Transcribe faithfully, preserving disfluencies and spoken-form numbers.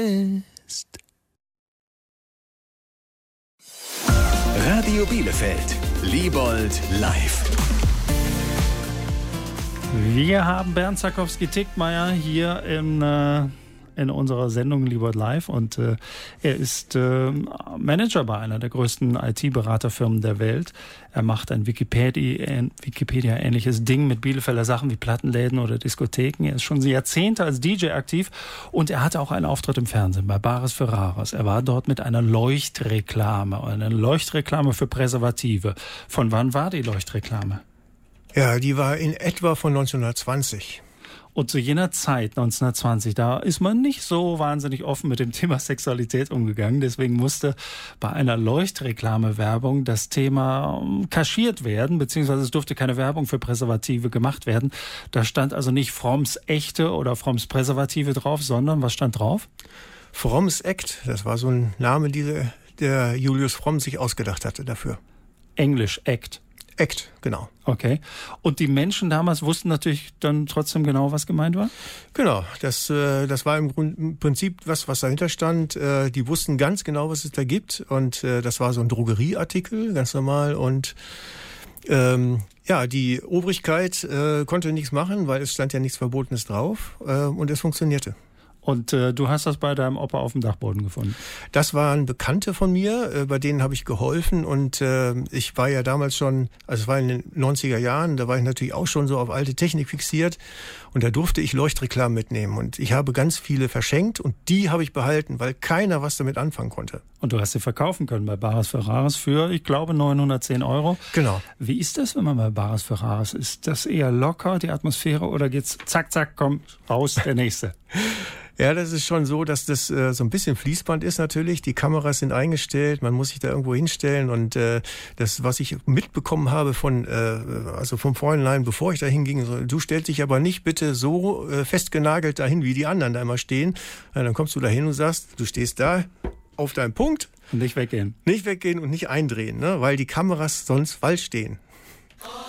Radio Bielefeld, Liebold live. Wir haben Bernd Zakowski-Tickmeier hier in, äh, in unserer Sendung Liebold live und äh, er ist äh, Manager bei einer der größten I T-Beraterfirmen der Welt. Er macht ein Wikipedia, Wikipedia-ähnliches Ding mit Bielefelder Sachen wie Plattenläden oder Diskotheken. Er ist schon Jahrzehnte als D J aktiv und er hatte auch einen Auftritt im Fernsehen bei Bares für Rares. Er war dort mit einer Leuchtreklame, eine Leuchtreklame für Präservative. Von wann war die Leuchtreklame? Ja, die war in etwa von neunzehnhundertzwanzig. Und zu jener Zeit, neunzehnhundertzwanzig, da ist man nicht so wahnsinnig offen mit dem Thema Sexualität umgegangen. Deswegen musste bei einer Leuchtreklamewerbung das Thema kaschiert werden, beziehungsweise es durfte keine Werbung für Präservative gemacht werden. Da stand also nicht Fromms Echte oder Fromms Präservative drauf, sondern was stand drauf? Fromms Act, das war so ein Name, die der Julius Fromm sich ausgedacht hatte dafür. Englisch, Act. Act, genau. Okay. Und die Menschen damals wussten natürlich dann trotzdem genau, was gemeint war? Genau. Das, äh, das war im, Grund, im Prinzip was, was dahinter stand. Äh, die wussten ganz genau, was es da gibt. Und äh, das war so ein Drogerieartikel, ganz normal. Und ähm, ja, die Obrigkeit äh, konnte nichts machen, weil es stand ja nichts Verbotenes drauf. Äh, und es funktionierte. Und äh, du hast das bei deinem Opa auf dem Dachboden gefunden? Das waren Bekannte von mir, äh, bei denen habe ich geholfen und äh, ich war ja damals schon, also es war in den neunziger Jahren, da war ich natürlich auch schon so auf alte Technik fixiert und da durfte ich Leuchtreklamen mitnehmen und ich habe ganz viele verschenkt und die habe ich behalten, weil keiner was damit anfangen konnte. Und du hast sie verkaufen können bei Bares für Rares für, ich glaube, neunhundertzehn Euro. Genau. Wie ist das, wenn man bei Bares für Rares ist? Ist das eher locker, die Atmosphäre, oder geht's zack, zack, komm, raus, der Nächste? Ja, das ist schon so, dass das äh, so ein bisschen Fließband ist natürlich. Die Kameras sind eingestellt, man muss sich da irgendwo hinstellen und äh, das, was ich mitbekommen habe von, äh, also vom Vorhinein, bevor ich da hinging, so, du stellst dich aber nicht bitte so äh, festgenagelt dahin, wie die anderen da immer stehen. Ja, dann kommst du da hin und sagst, du stehst da auf deinem Punkt. Und nicht weggehen. Nicht weggehen und nicht eindrehen, ne? Weil die Kameras sonst falsch stehen.